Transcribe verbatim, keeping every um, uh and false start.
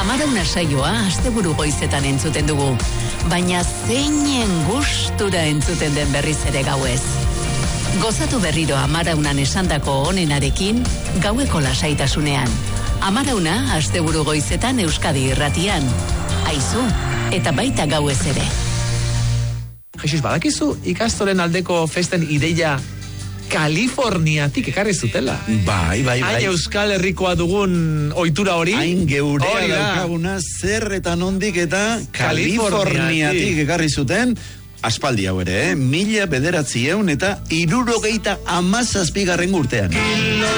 Amadauna saioa asteburu goizetan entzuten dugu, baina zeinen gustura entzuten den berriz ere gauez. Gozatu berriro Amaraunan esandako onenarekin, gaueko lasaitasunean. Amarauna asteburu goizetan Euskadi Irratian. Aizu, eta baita gauez ere. Jesus, badakizu ikastolen aldeko festen ideia Kaliforniatik ekarri zutela. Bai, bai, bai. Hain Euskal Herrikoa dugun ohitura hori. Hain geurea daukaguna zer eta nondik eta Kaliforniatik ekarri zuten. Aspaldi hau ere, eh? Mila bederatzi eun eta irurogeita amazazpigarren urtean.